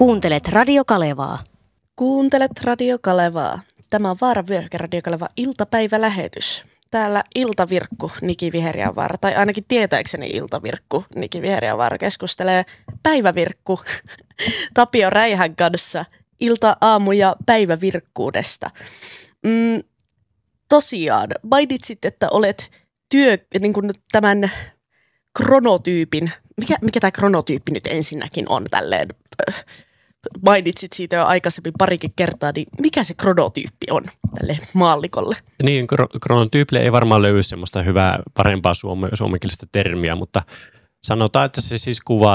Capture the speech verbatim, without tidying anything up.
Kuuntelet Radio Kalevaa. Kuuntelet Radio Kalevaa. Tämä on Vaaravyöhyke Radio Kaleva iltapäivälähetys. Täällä Iltavirkku Niki Viheriänvaara, tai ainakin tietääkseni Iltavirkku Niki Viheriänvaara keskustelee Päivävirkku Tapio Räihän kanssa ilta-, aamu- ja päivävirkkuudesta. Mm, tosiaan, mainitsit, että olet työ, niin kuin tämän kronotyypin, mikä, mikä tämä kronotyyppi nyt ensinnäkin on tälleen, mainitsit siitä jo aikaisemmin parikin kertaa, niin mikä se kronotyyppi on tälle maallikolle? Niin, kronotyypille ei varmaan löydy semmoista hyvää, parempaa suome, suomenkielistä termiä, mutta sanotaan, että se siis kuvaa